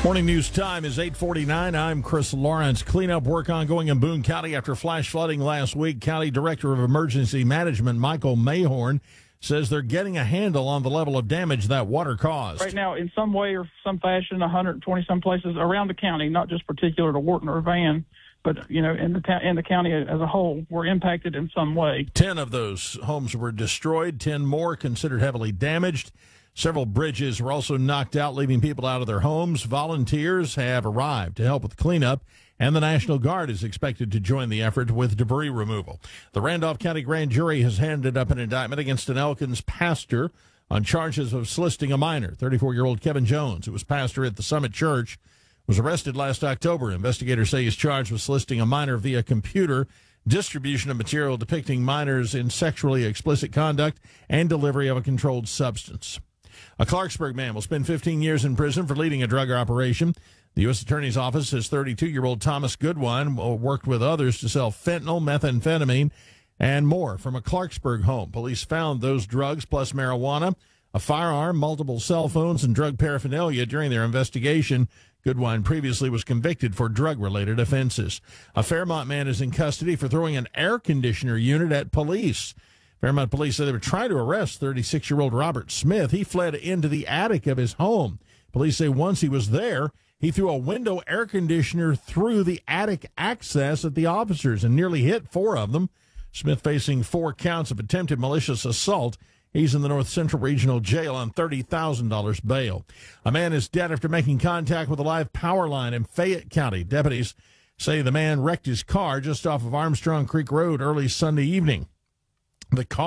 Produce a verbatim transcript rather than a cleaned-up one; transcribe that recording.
Morning news time is eight forty-nine. I'm Chris Lawrence. Cleanup work ongoing in Boone County after flash flooding last week. County Director of Emergency Management Michael Mayhorn says they're getting a handle on the level of damage that water caused. Right now, in some way or some fashion, one hundred twenty some places around the county, not just particular to Wharton or Van, but you know, in the ta- in the county as a whole, were impacted in some way. Ten of those homes were destroyed. Ten more considered heavily damaged. Several bridges were also knocked out, leaving people out of their homes. Volunteers have arrived to help with cleanup, and the National Guard is expected to join the effort with debris removal. The Randolph County Grand Jury has handed up an indictment against an Elkins pastor on charges of soliciting a minor. thirty-four-year-old Kevin Jones, who was pastor at the Summit Church, was arrested last October. Investigators say he's charged with soliciting a minor via computer, distribution of material depicting minors in sexually explicit conduct, and delivery of a controlled substance. A Clarksburg man will spend fifteen years in prison for leading a drug operation. The U S Attorney's Office says thirty-two-year-old Thomas Goodwine worked with others to sell fentanyl, methamphetamine, and more from a Clarksburg home. Police found those drugs plus marijuana, a firearm, multiple cell phones, and drug paraphernalia during their investigation. Goodwine previously was convicted for drug-related offenses. A Fairmont man is in custody for throwing an air conditioner unit at police. Fairmont police said they were trying to arrest thirty-six-year-old Robert Smith. He fled into the attic of his home. Police say once he was there, he threw a window air conditioner through the attic access at the officers and nearly hit four of them. Smith facing four counts of attempted malicious assault. He's in the North Central Regional Jail on thirty thousand dollars bail. A man is dead after making contact with a live power line in Fayette County. Deputies say the man wrecked his car just off of Armstrong Creek Road early Sunday evening. The car